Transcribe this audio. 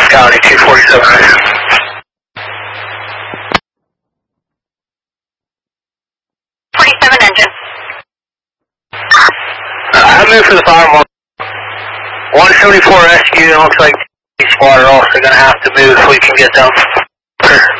County 247. Engine. I moved for the fire marshal. 174 rescue, and it looks like the squad are also going to have to move if we can get them.